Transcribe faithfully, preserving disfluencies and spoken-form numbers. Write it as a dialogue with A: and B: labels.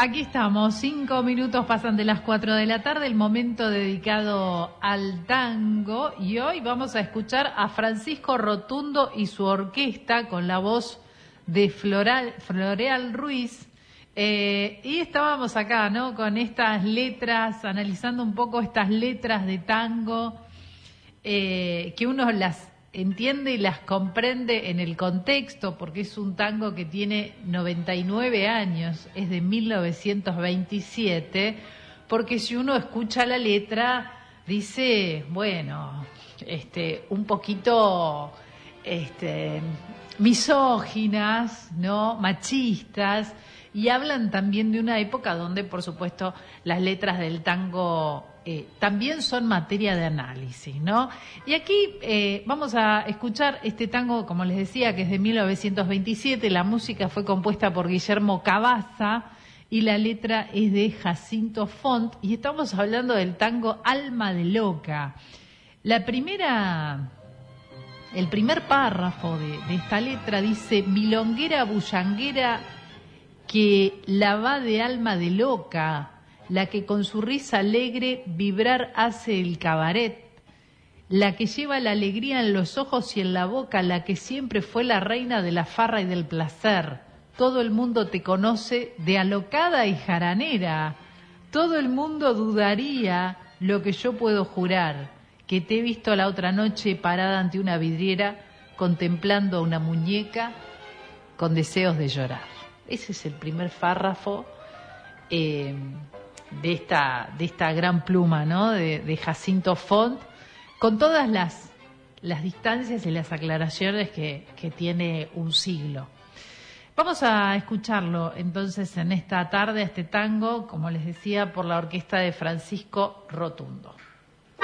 A: Aquí estamos, cinco minutos pasan de las cuatro de la tarde, el momento dedicado al tango, y hoy vamos a escuchar a Francisco Rotundo y su orquesta con la voz de Floral, Floreal Ruiz. Eh, y estábamos acá, ¿no? Con estas letras, analizando un poco estas letras de tango, eh, que uno las entiende y las comprende en el contexto, porque es un tango que tiene noventa y nueve años, es de mil novecientos veintisiete, porque si uno escucha la letra, dice, bueno, este, un poquito este, misóginas, ¿no? Machistas, y hablan también de una época donde, por supuesto, las letras del tango eh, también son materia de análisis, ¿no? Y aquí eh, vamos a escuchar este tango, como les decía, que es de mil novecientos veintisiete, la música fue compuesta por Guillermo Cabaza y la letra es de Jacinto Font, y estamos hablando del tango Alma de Loca. La primera... El primer párrafo de, de esta letra dice: milonguera bullanguera que la va de alma de loca, la que con su risa alegre vibrar hace el cabaret, la que lleva la alegría en los ojos y en la boca, la que siempre fue la reina de la farra y del placer. Todo el mundo te conoce de alocada y jaranera, todo el mundo dudaría lo que yo puedo jurar, que te he visto la otra noche parada ante una vidriera, contemplando a una muñeca con deseos de llorar. Ese es el primer párrafo eh, de esta de esta gran pluma, ¿no? De, de Jacinto Font, con todas las, las distancias y las aclaraciones que, que tiene un siglo. Vamos a escucharlo entonces en esta tarde, este tango, como les decía, por la orquesta de Francisco Rotundo.